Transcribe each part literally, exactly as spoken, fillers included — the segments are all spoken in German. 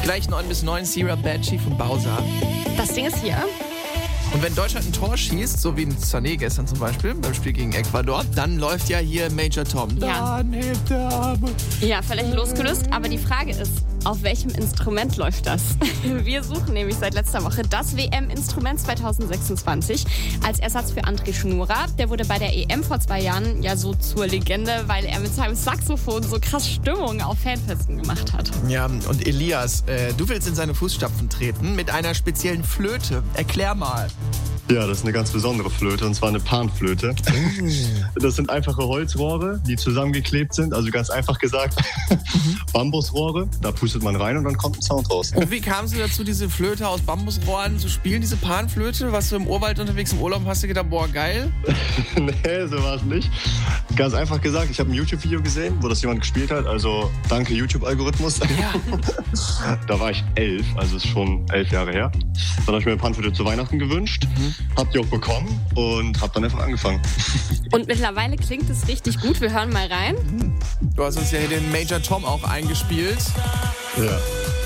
Gleich neun bis neun, Sierra, Bad Chief und Bowser. Das Ding ist hier. Und wenn Deutschland ein Tor schießt, so wie in Sané gestern zum Beispiel, beim Spiel gegen Ecuador, dann läuft ja hier Major Tom. Ja. Dann hebt der Arme. Ja, völlig losgelöst. Aber die Frage ist, auf welchem Instrument läuft das? Wir suchen nämlich seit letzter Woche das W M-Instrument zwanzig sechsundzwanzig als Ersatz für André Schnurra. Der wurde bei der E M vor zwei Jahren ja so zur Legende, weil er mit seinem Saxophon so krass Stimmung auf Fanfesten gemacht hat. Ja, und Elias, äh, du willst in seine Fußstapfen treten mit einer speziellen Flöte. Erklär mal. Ja, das ist eine ganz besondere Flöte, und zwar eine Panflöte. Das sind einfache Holzrohre, die zusammengeklebt sind, also ganz einfach gesagt Bambusrohre. Da pustet man rein und dann kommt ein Sound raus. Und wie kamst du dazu, diese Flöte aus Bambusrohren zu spielen, diese Panflöte? Warst du im Urwald unterwegs im Urlaub und hast du gedacht, boah, geil? Nee, so war es nicht. Ganz einfach gesagt, ich habe ein YouTube-Video gesehen, wo das jemand gespielt hat, also danke YouTube-Algorithmus. Ja. Da war ich elf, also ist schon elf Jahre her. Dann habe ich mir eine Panflöte zu Weihnachten gewünscht. Mhm. Hab die auch bekommen und hab dann einfach angefangen. Und mittlerweile klingt es richtig gut. Wir hören mal rein. Du hast uns ja hier den Major Tom auch eingespielt. Ja.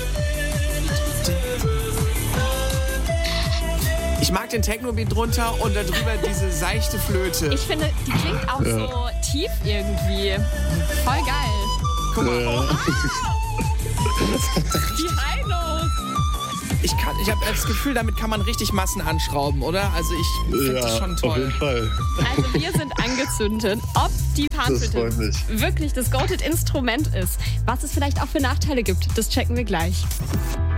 Ich mag den Techno-Beat drunter und darüber diese seichte Flöte. Ich finde, die klingt auch Ja. so tief irgendwie. Voll geil. Guck mal, Ja. Die High-Notes. ich, kann- ich habe das Gefühl, damit kann man richtig Massen anschrauben, oder? Also ich finde das Ja, schon auf toll. jeden Fall. Also wir sind angezündet. Ob die Das freut Panflöte mich. wirklich das Goated-Instrument ist, was es vielleicht auch für Nachteile gibt, das checken wir gleich.